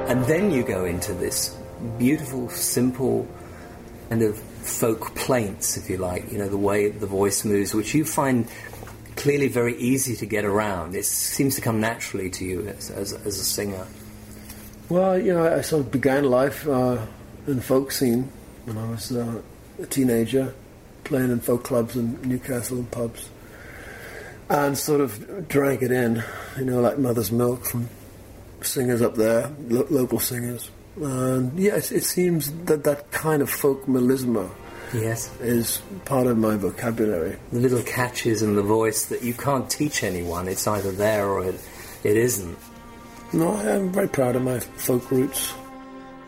And then you go into this beautiful, simple kind of folk plaints, if you like, the way the voice moves, which you find clearly very easy to get around. It seems to come naturally to you as a singer. Well, I sort of began life in the folk scene when I was a teenager, playing in folk clubs in Newcastle and pubs, and sort of drank it in, like mother's milk from singers up there, local singers. And it seems that kind of folk melisma is part of my vocabulary. The little catches in the voice that you can't teach anyone. It's either there or it isn't. No, I'm very proud of my folk roots.